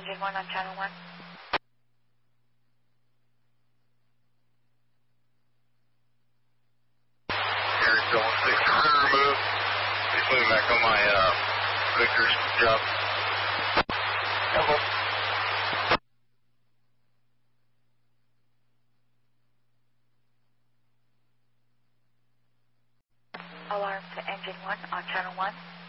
engine 1 on channel 1. Arizona 6 career remove. Just moving back on my Victor's job. Hello. Alarm to engine 1 on channel 1.